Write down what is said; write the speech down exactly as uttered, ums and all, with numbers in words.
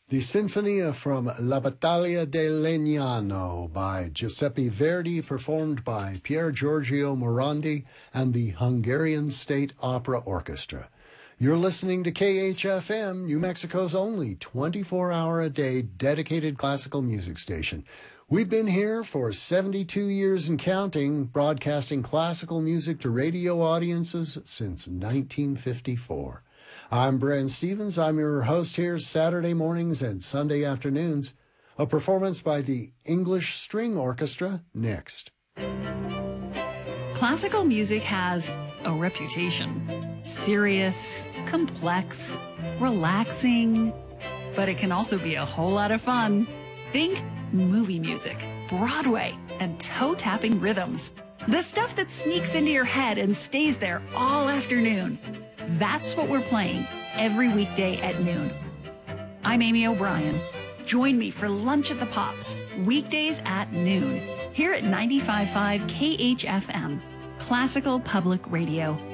The Sinfonia from La Battaglia del Legnano by Giuseppe Verdi, performed by Pier Giorgio Morandi and the Hungarian State Opera Orchestra. You're listening to K H F M, New Mexico's only twenty-four hour a day dedicated classical music station. We've been here for seventy-two years and counting, broadcasting classical music to radio audiences since nineteen fifty-four. I'm Brian Stevens. I'm your host here Saturday mornings and Sunday afternoons. A performance by the English String Orchestra next. Classical music has a reputation. Serious, complex, relaxing, but it can also be a whole lot of fun. Think movie music, Broadway, and toe-tapping rhythms. The stuff that sneaks into your head and stays there all afternoon. That's what we're playing every weekday at noon. I'm Amy O'Brien. Join me for Lunch at the Pops, weekdays at noon, here at ninety-five point five K H F M, Classical Public Radio.